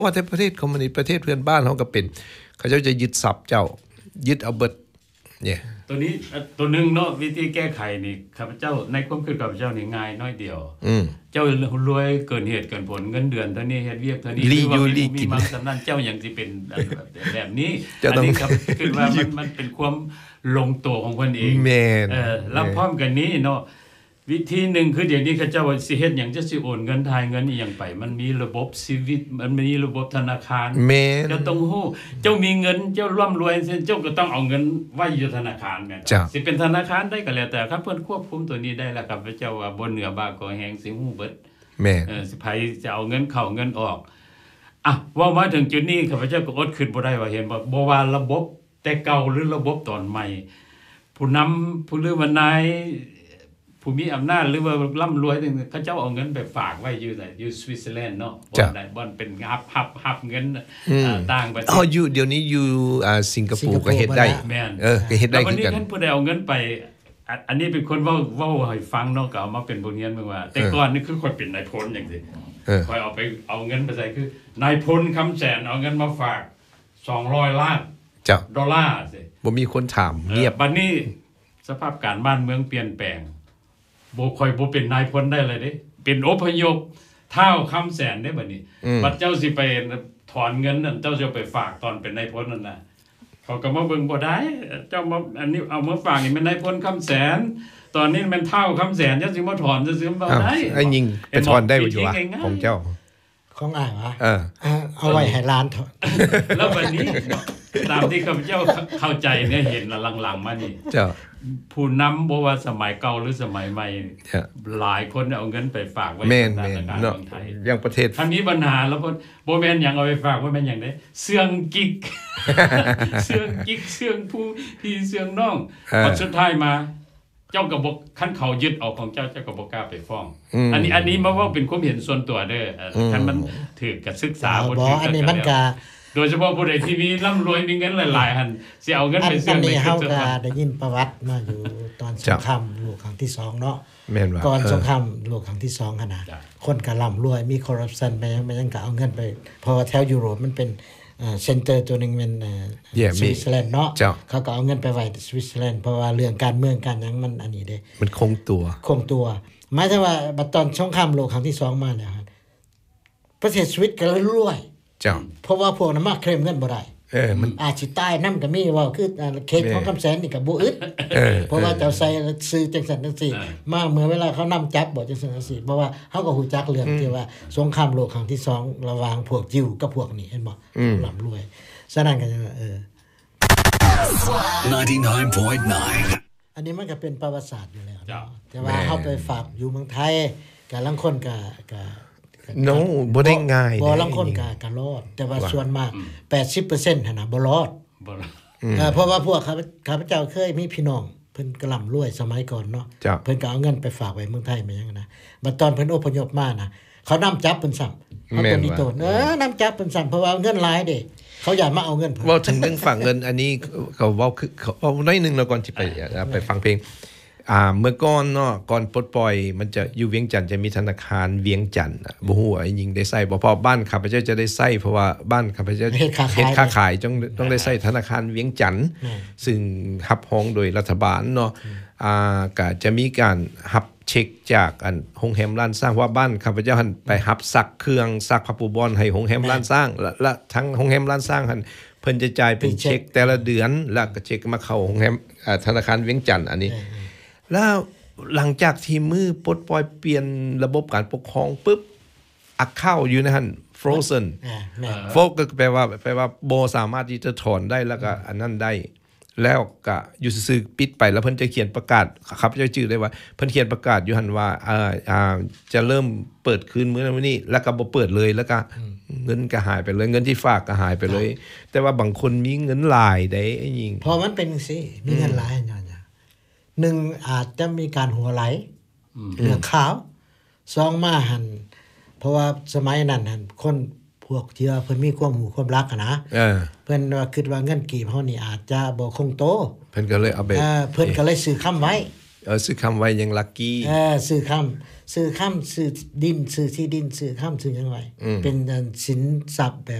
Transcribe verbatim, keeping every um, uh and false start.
ว่าแต่ประเทศคอมมิวนิสต์ประเทศเพื่อนบ้านเฮาก็เป็นเขาเจ้าจะยึดทรัพย์เจ้ายึดเอาเบิดเนี่ยตัวนี้ตัวนึงเนาะวิธีแก้ไขนี่ข้าพเจ้าในความคิดข้าพเจ้านี่ง่ายน้อยเดียวอืมเจ้ารวยเกินเหตุเกินผลเงินเดือนเท่านี้เฮ็ดเวียกเท่านี้หรือว่ามีบางสำนักเจ้าหยังสิเป็นแบบนี้อันนี้ครับคิดว่ามันมันเป็นความลงตัวของเพิ่นเองแม่นเออแล้วพร้อมกันนี้เนาะวิธีหนึ่งคือเดี๋ยวนี้เขาเจ้าว่าสิเฮ็ดหยังจะสิโอนเงินทายเงินอีหยังไปมันมีระบบชีวิตมันมีระบบธนาคารแม่นเจ้าต้องฮู้เจ้ามีเงินเจ้าร่ำรวยเจ้าก็ต้องเอาเงินไว้อยู่ธนาคารแม่นสิเป็นธนาคารได้ก็แล้วแต่ครับเพิ่นควบคุมตัวนี้ได้แล้วครับพระเจ้าว่าบ่เหนือบ่ากว่าแฮงสิฮู้เบิดแม่นเออสิไผจะเอาเงินเข้าเงินออกอ่ะว่ามาถึงจุดนี้ข้าพเจ้าก็อดคิดบ่ได้ว่าเห็นบ่บ่ว่าระบบแต่เก่าหรือระบบตอนใหม่ผู้นำผู้หรือว่านายผู้มีอำนาจหรือว่าร่ำรวยเขาเจ้าเอาเงินไปฝากไว้อยู่ไหนอยู่สวิตเซอร์แลนด์เนาะบ่ได้บ่เป็นฮับฮับฮับเงินต่างประเทศอ๋ออยู่เดี๋ยวนี้อยู่อ่าสิงคโปร์ก็เฮ็ดได้แม่นเออก็เฮ็ดได้คือกันแล้ววันนี้ท่านผู้ใดเอาเงินไปอันนี้เป็นคนเว้าเว้าให้ฟังเนาะก็เอามาเป็นบทเรียนเบิ่งว่าแต่ก่อนนี่คือคนเป็นนายพลจังซี่เออค่อยเอาไปเอาเงินไปใส่คือนายพลคำแสนเอาเงินมาฝากสองร้อยล้านจ้ะดอลลาร์สิบ่มีคนถามเงียบบัดนี้สภาพการบ้านเมืองเปลี่ยนแปลงบ่ค่อยบ่เป็นนายพลได้เลยเด้เป็นอพยพเท่าคำแสนได้บัดนี้บัดเจ้าสิไปถอนเงินนั่นเจ้าจะไปฝากตอนเป็นนายพลนั่นน่ะเขาก็มาเบิ่งบ่ได้เจ้ามาอันนี้เอามาฝากนี่มันนายพลคำแสนตอนนี้มันเท่าคำแสนเจ้าสิมาถอนจะซื้อบ่ได้ไอ้ยิงไปถอนได้บ่อยู่ว่าของเจ้าของอ้ายวะเออเอาไว้ให้ร้านถอนแล้วบัดนี้ตามที่ข้าพเจ้าเข้าใจเนี่ยเห็นหลังๆมานี่เจ้าผู้นำบ่ว่าสมัยเก่าหรือสมัยใหม่หลายคนเอาเงินไปฝากไว้ในธนาคารของไทยอย่างประเทศถ้ามีปัญหาแล้วบ่แม่นหยังเอาไปฝากว่าแม่นหยังได้เสื่องกิ๊กเสื่องกิ๊กเสื่องผู้พี่เสื่องน้องพอสุดท้ายมาเจ้าก็บ่คันเขายึดเอาของเจ้าเจ้าก็บ่กล้าไปฟ้องอันนี้อันนี้มาว่าเป็นความเห็นส่วนตัวเด้อคันมันถูกกับศึกษาบ่ถูกอันนี้มันก็โดยเฉพาะผู้ใดที่มีร่ำรวยมีเงินหลายๆหั่นสิเอาเงินไปซื้อนี่เฮาก็ได้ยินประวัติมาอยู่ตอนสงครามโลกครั้งที่สองเนาะแม่นว่าก่อนสงครามโลกครั้งที่สองหั่นน่ะคนก็ร่ำรวยมีคอร์รัปชันไปยังไปยังก็เอาเงินไปเพราะว่าแถวยุโรปมันเป็นเอ่อเซ็นเตอร์ตัวนึงมันเอ่อสวิตเซอร์แลนด์เนาะเขาก็เอาเงินไปไว้สวิตเซอร์แลนด์เพราะว่าเรื่องการเมืองการหยังมันอันนี้เด้มันคงตัวคงตัวหมายถึงว่าบัดตอนสงครามโลกครั้งที่สองมาเนี่ยประเทศสวิตก็เลยรวยจ้ะเพราะว่าพวกนั้นมาเคลมเงินบ่ได้เออมันอาจสิตายนำก็มีว่าคือเคสของคำแสนนี่ก็บ่อึดเออเพราะว่าเจ้าใส่ซื้อจังซั่นจังซี่มาเมื่อเวลาเขานำจับบ่จังซั่นจังซี่เพราะว่าเฮาก็ฮู้จักเรื่องที่ว่าสงครามโลกครั้งที่สองระหว่างพวกยิวกับพวกนี้เห็นบ่ร่ำรวยฉะนั้นก็เออ ninety-nine point nine อันนี้มันก็เป็นประวัติศาสตร์อยู่แล้วแต่ว่าเฮาไปฝากอยู่เมืองไทยก็ลางคนก็ก็ no บ่ได้ง่ายบ่ลางคนก็ก็รอดแต่ว่าส่วนมาก แปดสิบเปอร์เซ็นต์ หั่นน่ะบ่รอดบ่รอดเออเพราะว่าพวกข้าพเจ้าเคยมีพี่น้องเพิ่นกะล่ำรวยสมัยก่อนเนาะเพิ่นก็เอาเงินไปฝากไว้เมืองไทยมาหยังนะบัดตอนเพิ่นอพยพมาน่ะเขานำจับเพิ่นซ้ำเฮาตัวนี้โตเออนำจับเพิ่นซ้ำเพราะว่าเงินหลายเด้เขาอยากมาเอาเงินเพิ่นเว้าถึงเรื่องฝากเงินอันนี้ก็เว้าคือเว้าน้อยนึงแล้วก่อนสิไปไปฟังเพลงอ่าเมื่อก่อนเนาะก่อนปลดปล่อยมันจะอยู่เวียงจันทน์จะมีธนาคารเวียงจันทน์บ่ฮู้ว่ายิงได้ใช้บ่พอบ้านข้าพเจ้าจะได้ใช้เพราะว่าบ้านข้าพเจ้าเฮ็ดค้าขายต้องต้องได้ใช้ธนาคารเวียงจันทน์ซึ่งรับรองโดยรัฐบาลเนาะอ่าก็จะมีการรับเช็คจากอันโรงแรมร้านสร้างว่าบ้านข้าพเจ้าหั่นไปรับซักเครื่องซักผ้าปูบอนให้โรงแรมร้านสร้างและทั้งโรงแรมร้านสร้างหั่นเพิ่นจะจ่ายเป็นเช็คแต่ละเดือนแล้วก็เช็คมาเข้าโรงแรมธนาคารเวียงจันทน์อันนี้แล้วหลังจากที่มือปลดปล่อยเปลี่ยนระบบการปกครองปึ๊บอักเข้าอยู่นะหั่น frozen โฟกก็แปลว่าแปลว่าบ่สามารถที่จะถอนได้แล้วก็อันนั้นได้แล้วก็อยู่ซื่อๆปิดไปแล้วเพิ่นจะเขียนประกาศครับจะชื่อได้ว่าเพิ่นเขียนประกาศอยู่หั่นว่าอ่าอ่าจะเริ่มเปิดคืนมื้อนี้แล้วก็บ่เปิดเลยแล้วก็เงินก็หายไปเลยเงินที่ฝากก็หายไปเลยแต่ว่าบางคนมีเงินหลายได้ไอ้ยิงพอมันเป็นจังซี่มีเงินหลายย้อนหนึ่งอาจจะมีการหัวไหลเรื่องข่าวสองมาหันเพราะว่าสมัยนั้นหันคนพวกที่ว่าเพิ่นมีความหูความรักนะเออเพิ่นว่าคิดว่าเงินกีบเฮานี่อาจจะบ่คงโตเพิ่นก็เลยเอาไปเออเพิ่นก็เลยซื้อค้ำไว้เออซื้อคำไว้ยังลัคกี้เออซื้อคำซื้อคำซื้อดินซื้อที่ดินซื้อคำซื้อหยังไว้เป็นสินทรัพย์แบบ